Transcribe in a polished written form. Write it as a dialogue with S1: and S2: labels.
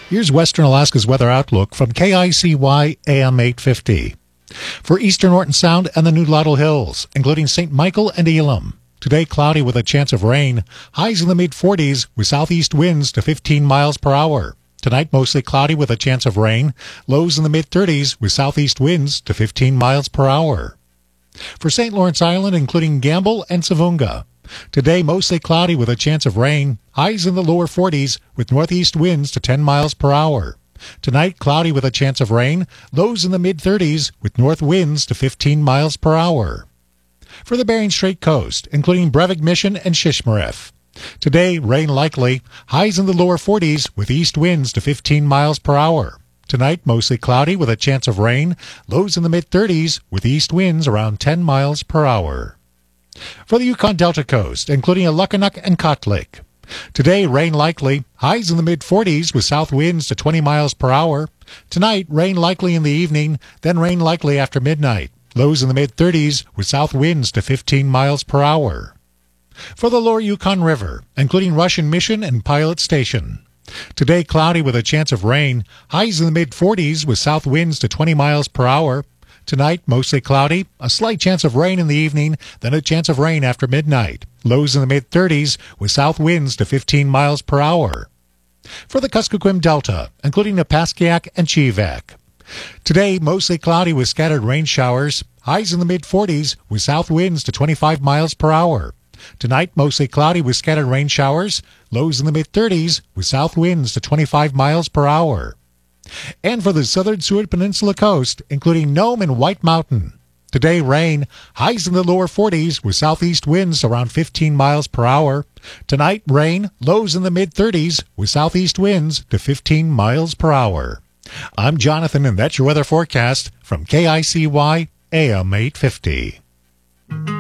S1: Here's Western Alaska's weather outlook from KICY AM 850. For eastern Norton Sound and the New Laurel Hills, including St. Michael and Elam. Today, cloudy with a chance of rain. Highs in the mid-40s with southeast winds to 15 miles per hour. Tonight, mostly cloudy with a chance of rain. Lows in the mid-30s with southeast winds to 15 miles per hour. For St. Lawrence Island, including Gamble and Savunga. Today, mostly cloudy with a chance of rain. Highs in the lower 40s with northeast winds to 10 miles per hour. Tonight, cloudy with a chance of rain. Lows in the mid-30s with north winds to 15 miles per hour. For the Bering Strait coast, including Brevig Mission and Shishmaref. Today, rain likely. Highs in the lower 40s with east winds to 15 miles per hour. Tonight, mostly cloudy with a chance of rain. Lows in the mid-30s with east winds around 10 miles per hour. For the Yukon Delta coast, including Alukkanuk and Kot Lake. Today, rain likely. Highs in the mid-40s with south winds to 20 miles per hour. Tonight, rain likely in the evening, then rain likely after midnight. Lows in the mid-30s with south winds to 15 miles per hour. For the lower Yukon River, including Russian Mission and Pilot Station. Today, cloudy with a chance of rain. Highs in the mid-40s with south winds to 20 miles per hour. Tonight, mostly cloudy, a slight chance of rain in the evening, then a chance of rain after midnight. Lows in the mid-30s with south winds to 15 miles per hour. For the Kuskokwim Delta, including Napaskiak and Chivak. Today, mostly cloudy with scattered rain showers. Highs in the mid-40s with south winds to 25 miles per hour. Tonight, mostly cloudy with scattered rain showers. Lows in the mid-30s with south winds to 25 miles per hour. And for the southern Seward Peninsula coast, including Nome and White Mountain. Today, rain. Highs in the lower 40s with southeast winds around 15 miles per hour. Tonight, rain. Lows in the mid-30s with southeast winds to 15 miles per hour. I'm Jonathan, and that's your weather forecast from KICY AM 850.